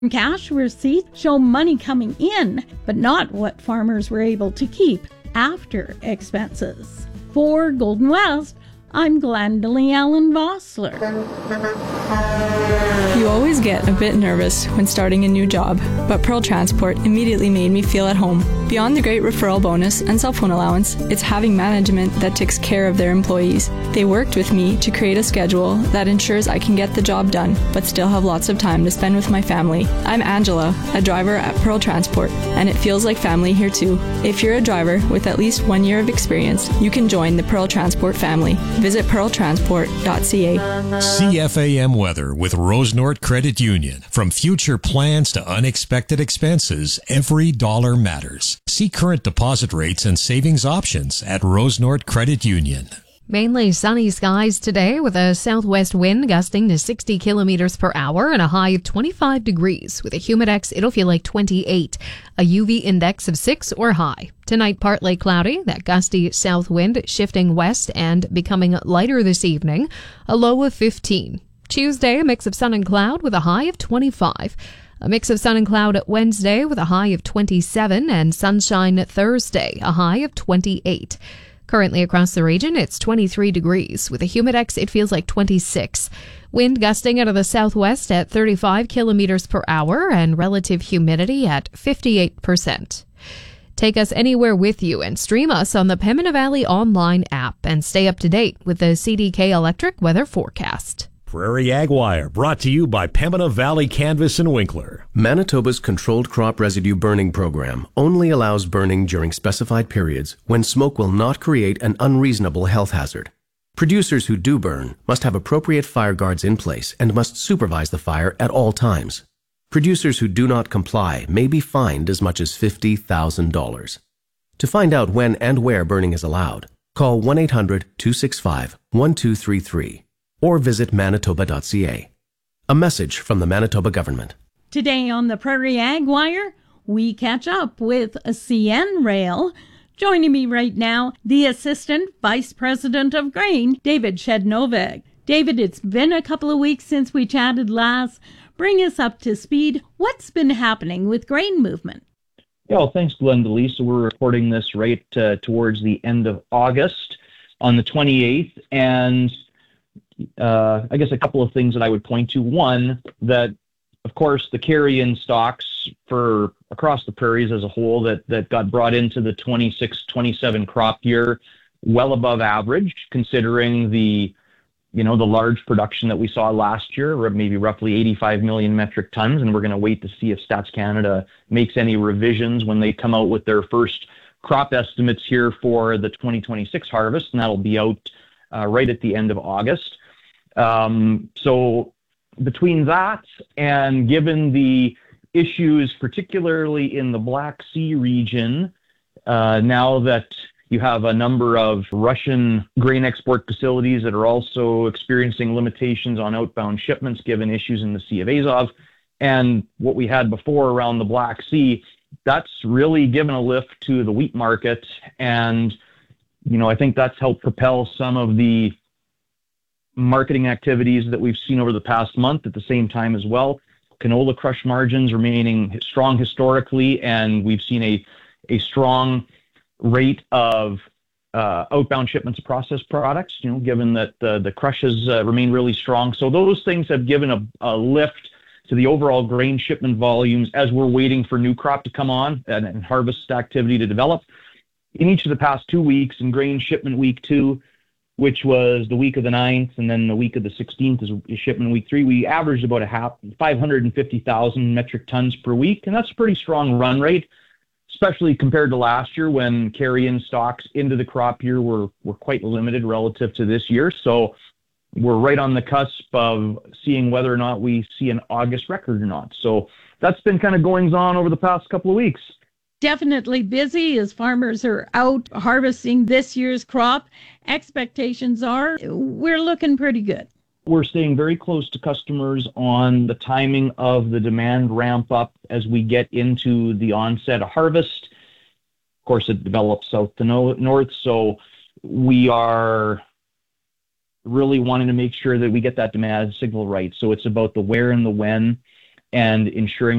Cash receipts show money coming in, but not what farmers were able to keep after expenses. For Golden West, I'm Glendalee Allen Vossler. You always get a bit nervous when starting a new job, but Pearl Transport immediately made me feel at home. Beyond the great referral bonus and cell phone allowance, it's having management that takes care of their employees. They worked with me to create a schedule that ensures I can get the job done, but still have lots of time to spend with my family. I'm Angela, a driver at Pearl Transport, and it feels like family here too. If you're a driver with at least 1 year of experience, you can join the Pearl Transport family. Visit pearltransport.ca. CFAM weather with Rosenort Credit Union. From future plans to unexpected expenses, every dollar matters. See current deposit rates and savings options at Rosenort Credit Union. Mainly sunny skies today with a southwest wind gusting to 60 kilometers per hour and a high of 25 degrees. With a humidex, it'll feel like 28. A UV index of 6 or high. Tonight, partly cloudy, that gusty south wind shifting west and becoming lighter this evening. A low of 15. Tuesday, a mix of sun and cloud with a high of 25. A mix of sun and cloud Wednesday with a high of 27. And sunshine Thursday, a high of 28. Currently across the region, it's 23 degrees. With a humidex, it feels like 26. Wind gusting out of the southwest at 35 kilometers per hour and relative humidity at 58%. Take us anywhere with you and stream us on the Pembina Valley online app and stay up to date with the CDK Electric weather forecast. Prairie Ag Wire, brought to you by Pembina Valley Canvas and Winkler. Manitoba's Controlled Crop Residue Burning Program only allows burning during specified periods when smoke will not create an unreasonable health hazard. Producers who do burn must have appropriate fire guards in place and must supervise the fire at all times. Producers who do not comply may be fined as much as $50,000. To find out when and where burning is allowed, call 1-800-265-1233. or visit manitoba.ca. A message from the Manitoba government. Today on the Prairie Ag Wire, we catch up with CN Rail. Joining me right now, the Assistant Vice President of Grain, David Shednovik. David, it's been a couple of weeks since we chatted last. Bring us up to speed. What's been happening with grain movement? Yeah, well, thanks, Glendalee. So we're recording this right towards the end of August on the 28th, and I guess a couple of things that I would point to. One, that of course the carry-in stocks for across the prairies as a whole that got brought into the 26-27 crop year well above average, considering the large production that we saw last year, maybe roughly 85 million metric tons, and we're going to wait to see if Stats Canada makes any revisions when they come out with their first crop estimates here for the 2026 harvest, and that'll be out right at the end of August. So between that and given the issues, particularly in the Black Sea region, now that you have a number of Russian grain export facilities that are also experiencing limitations on outbound shipments given issues in the Sea of Azov, and what we had before around the Black Sea, that's really given a lift to the wheat market. And, I think that's helped propel some of the marketing activities that we've seen over the past month. At the same time as well, canola crush margins remaining strong historically, and we've seen a strong rate of outbound shipments of processed products, given that the crushes remain really strong. So those things have given a lift to the overall grain shipment volumes as we're waiting for new crop to come on and harvest activity to develop. In each of the past 2 weeks, in grain shipment week 2, which was the week of the 9th, and then the week of the 16th is shipment week 3, we averaged about 550,000 metric tons per week, and that's a pretty strong run rate, especially compared to last year when carry-in stocks into the crop year were quite limited relative to this year. So we're right on the cusp of seeing whether or not we see an August record or not. So that's been kind of goings on over the past couple of weeks. Definitely busy as farmers are out harvesting this year's crop. Expectations are we're looking pretty good. We're staying very close to customers on the timing of the demand ramp up as we get into the onset of harvest. Of course, it develops south to north, so we are really wanting to make sure that we get that demand signal right. So it's about the where and the when. and ensuring